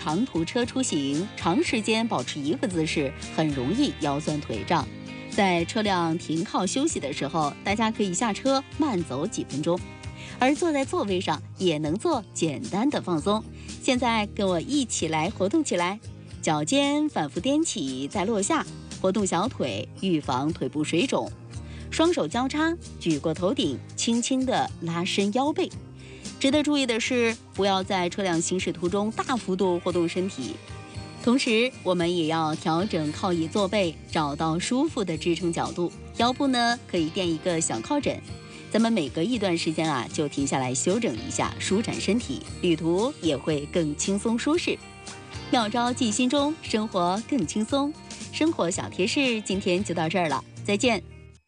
长途车出行，长时间保持一个姿势，很容易腰酸腿胀。在车辆停靠休息的时候，大家可以下车慢走几分钟，而坐在座位上也能做简单的放松。现在跟我一起来活动起来，脚尖反复踮起再落下，活动小腿，预防腿部水肿。双手交叉举过头顶，轻轻地拉伸腰背。值得注意的是，不要在车辆行驶途中大幅度活动身体。同时，我们也要调整靠椅坐背，找到舒服的支撑角度。腰部呢，可以垫一个小靠枕。咱们每隔一段时间就停下来休整一下，舒展身体，旅途也会更轻松舒适。妙招记心中，生活更轻松。生活小贴士今天就到这儿了，再见。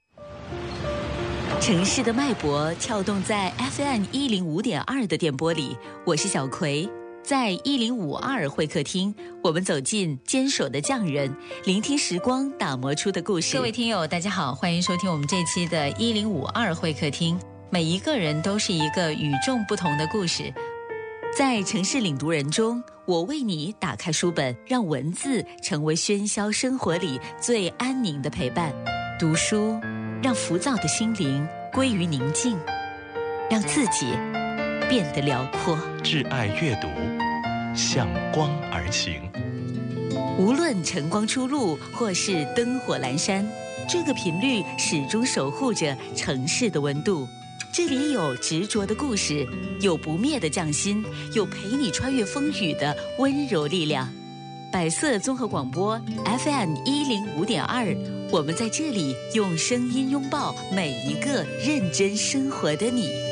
城市的脉搏跳动在 FM105.2 的电波里，我是小葵。在1052会客厅，我们走进坚守的匠人，聆听时光打磨出的故事。各位听友大家好，欢迎收听我们这期的1052会客厅。每一个人都是一个与众不同的故事。在城市领读人中，我为你打开书本，让文字成为喧嚣生活里最安宁的陪伴。读书让浮躁的心灵归于宁静，让自己变得辽阔。 挚爱阅读，向光而行。 无论晨光初露或是灯火阑珊，这个频率始终守护着城市的温度。这里有执着的故事，有不灭的匠心，有陪你穿越风雨的温柔力量。百色综合广播 FM105.2，我们在这里用声音拥抱每一个认真生活的你。